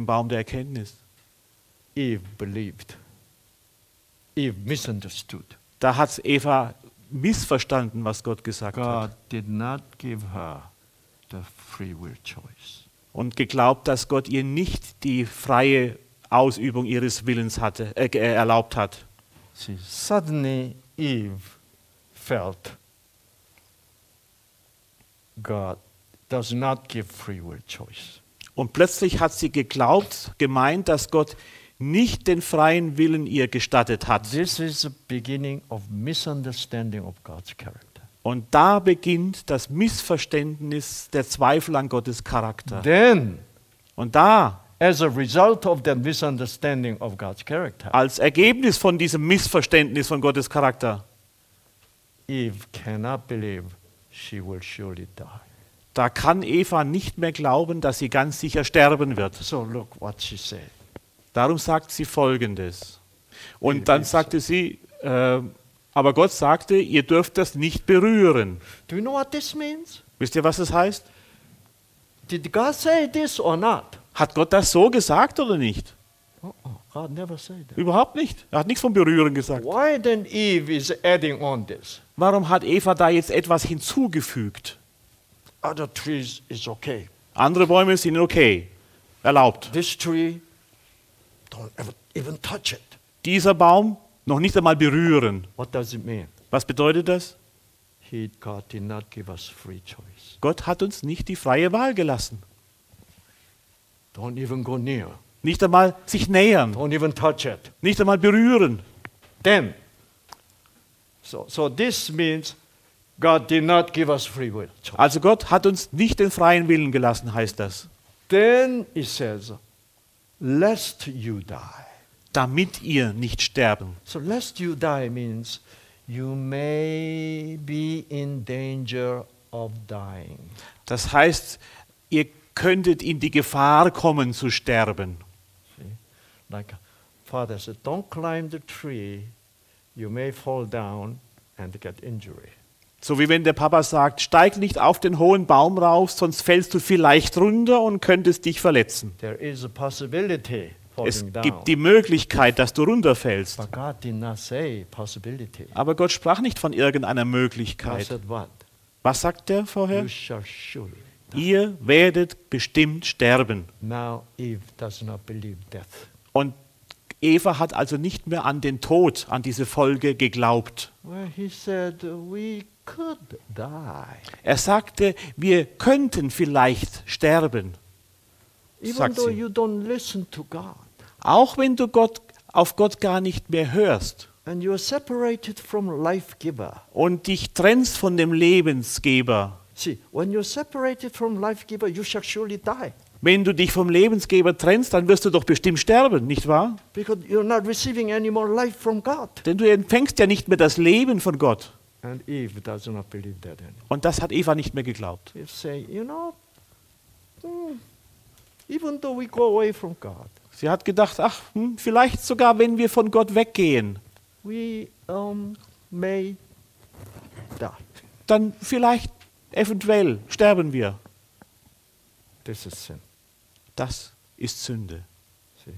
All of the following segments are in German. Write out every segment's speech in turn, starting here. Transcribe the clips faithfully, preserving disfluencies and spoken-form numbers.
dem Baum der Erkenntnis. Eve believed. Eve misunderstood. Da hat Eva missverstanden, was Gott gesagt God hat. did not give her the free will choice. Und geglaubt, dass Gott ihr nicht die freie Ausübung ihres Willens hatte, äh, erlaubt hat. See, suddenly Eve felt God does not give free will choice. Und plötzlich hat sie geglaubt, gemeint, dass Gott nicht den freien Willen ihr gestattet hat. This is the beginning of misunderstanding of God's character. Und da beginnt das Missverständnis, der Zweifel an Gottes Charakter. Then, Und da, as a result of that misunderstanding of God's character, als Ergebnis von diesem Missverständnis von Gottes Charakter, Eve cannot believe she will surely die. da kann Eva nicht mehr glauben, dass sie ganz sicher sterben wird. So look what she said. Darum sagt sie Folgendes. Und dann sagte sie, äh, aber Gott sagte, ihr dürft das nicht berühren. Do you know what this means? Wisst ihr, was das heißt? Did God say this or not? Hat Gott das so gesagt oder nicht? Uh-uh, God never said that. Überhaupt nicht. Er hat nichts vom Berühren gesagt. Why then Eve is adding on this? Warum hat Eva da jetzt etwas hinzugefügt? Other trees is okay. Andere Bäume sind okay, erlaubt. This tree, don't ever even touch it. Dieser Baum noch nicht einmal berühren. What does it mean? Was bedeutet das? He, God did not give us free choice. Gott hat uns nicht die freie Wahl gelassen. Don't even go near. Nicht einmal sich nähern, Don't even touch it. nicht einmal berühren. Then, so, so this means God did not give us free will. choice. Also Gott hat uns nicht den freien Willen gelassen, heißt das. Then it says, lest you die. Damit ihr nicht sterben. So lest you die means you may be in danger of dying. Das heißt, ihr könntet in die Gefahr kommen zu sterben. See? Like Father said, don't climb the tree, you may fall down and get injury. So wie wenn der Papa sagt, steig nicht auf den hohen Baum rauf, sonst fällst du vielleicht runter und könntest dich verletzen. There is a possibility Es falling down. gibt die Möglichkeit, dass du runterfällst. But God did not say possibility. Aber Gott sprach nicht von irgendeiner God Möglichkeit. said what? Was sagt er vorher? You shall surely. Ihr werdet bestimmt sterben. Now Eve does not believe death. Und Eva hat also nicht mehr an den Tod, an diese Folge geglaubt. Well, he said we could die. Er sagte, wir könnten vielleicht sterben, Even sagt though sie. you don't listen to God Auch wenn du Gott, auf Gott gar nicht mehr hörst and you are separated from life giver. und dich trennst von dem Lebensgeber. See, when you're separated from life giver, you shall surely die. Wenn du dich vom Lebensgeber trennst, dann wirst du doch bestimmt sterben, nicht wahr? Because you're not receiving any more life from God. Denn du empfängst ja nicht mehr das Leben von Gott. And Eve does not believe that anymore. Und das hat Eva nicht mehr geglaubt. Eve say, you know, hmm, even though we go away from God, Sie hat gedacht, ach, hm, vielleicht sogar, wenn wir von Gott weggehen, we um, may die. dann vielleicht, eventuell, sterben wir. This is sin. Das ist Sünde. See.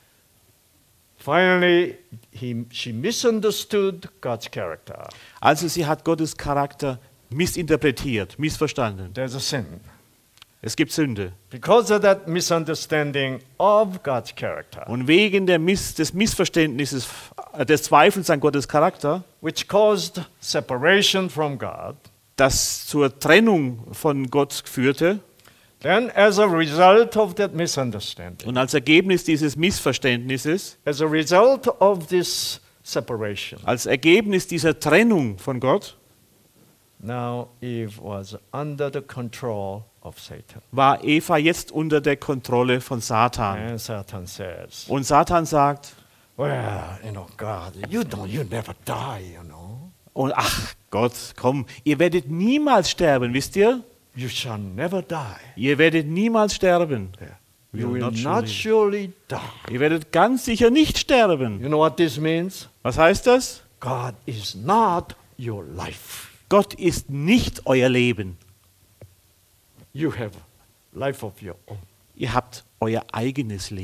Finally, he, she misunderstood God's character. Also sie hat Gottes Charakter missinterpretiert, missverstanden. There's a sin. Es gibt Sünde. Because of that misunderstanding of God's character, Und wegen der Miss, des Missverständnisses, äh, des Zweifels an Gottes Charakter, which caused separation from God, das zur Trennung von Gott führte, then as a result of that misunderstanding, und als Ergebnis dieses Missverständnisses, as a result of this separation, als Ergebnis dieser Trennung von Gott, now Eve was under the control of Satan. war Eva jetzt unter der Kontrolle von Satan. And Satan says, Und Satan sagt, well, you know, God, you don't, you never die, you know. und ach Gott, komm, ihr werdet niemals sterben, wisst ihr? You shall never die. Ihr werdet niemals sterben. You will will not not surely die. Ihr werdet ganz sicher nicht sterben. You know what this means? Was heißt das? God is not your life. Gott ist nicht euer Leben. You have life of your own. Ihr habt euer eigenes Leben.